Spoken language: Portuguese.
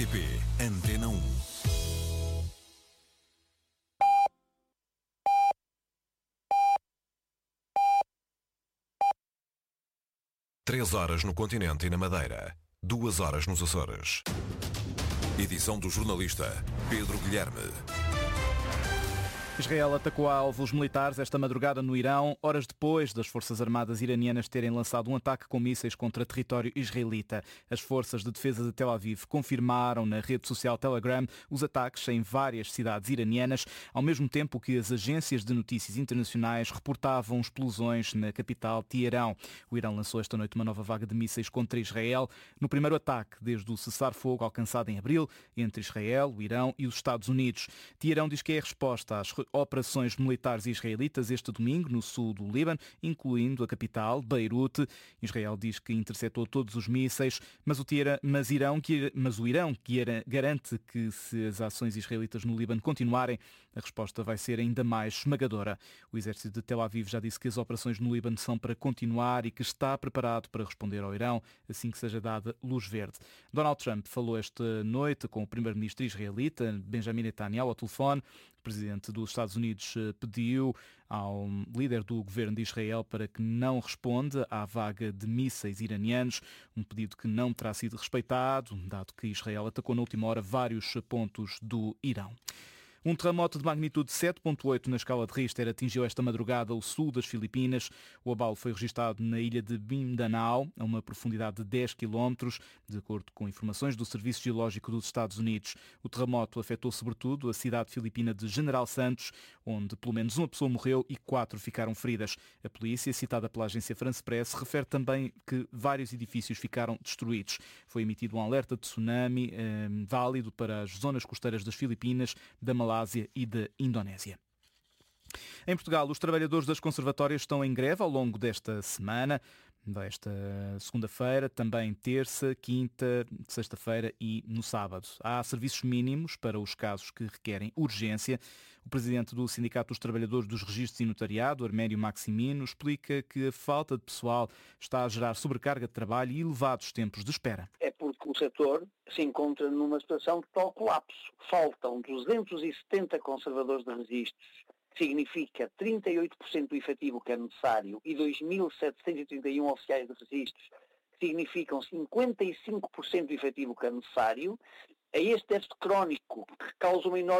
RTP Antena 1. Três horas no continente e na Madeira. 2 horas nos Açores. Edição do jornalista Pedro Guilherme. Israel atacou alvos militares esta madrugada no Irão, horas depois das Forças Armadas iranianas terem lançado um ataque com mísseis contra território israelita. As Forças de Defesa de Tel Aviv confirmaram na rede social Telegram os ataques em várias cidades iranianas, ao mesmo tempo que as agências de notícias internacionais reportavam explosões na capital Teherão. O Irão lançou esta noite uma nova vaga de mísseis contra Israel, no primeiro ataque desde o cessar-fogo alcançado em abril entre Israel, o Irão e os Estados Unidos. Teherão diz que é a resposta às operações militares israelitas este domingo no sul do Líbano, incluindo a capital, Beirute. Israel diz que interceptou todos os mísseis, mas o Irão garante que se as ações israelitas no Líbano continuarem, a resposta vai ser ainda mais esmagadora. O exército de Tel Aviv já disse que as operações no Líbano são para continuar e que está preparado para responder ao Irão assim que seja dada luz verde. Donald Trump falou esta noite com o primeiro-ministro israelita, Benjamin Netanyahu, ao telefone. O presidente dos Estados Unidos pediu ao líder do governo de Israel para que não responda à vaga de mísseis iranianos, um pedido que não terá sido respeitado, dado que Israel atacou na última hora vários pontos do Irão. Um terremoto de magnitude 7.8 na escala de Richter atingiu esta madrugada o sul das Filipinas. O abalo foi registado na ilha de Mindanao, a uma profundidade de 10 km, de acordo com informações do Serviço Geológico dos Estados Unidos. O terremoto afetou sobretudo a cidade filipina de General Santos, onde pelo menos uma pessoa morreu e 4 ficaram feridas. A polícia, citada pela agência France Press, refere também que vários edifícios ficaram destruídos. Foi emitido um alerta de tsunami válido para as zonas costeiras das Filipinas, da Malásia e da Indonésia. Em Portugal, os trabalhadores das conservatórias estão em greve ao longo desta semana, desta segunda-feira, também terça, quinta, sexta-feira e no sábado. Há serviços mínimos para os casos que requerem urgência. O presidente do Sindicato dos Trabalhadores dos Registros e Notariado, Arménio Maximino, explica que a falta de pessoal está a gerar sobrecarga de trabalho e elevados tempos de espera. É porque o setor se encontra numa situação de tal colapso. Faltam 270 conservadores de registros, que significa 38% do efetivo que é necessário, e 2.731 oficiais de registros, que significam 55% do efetivo que é necessário. A este déficit crónico, que causa uma enorme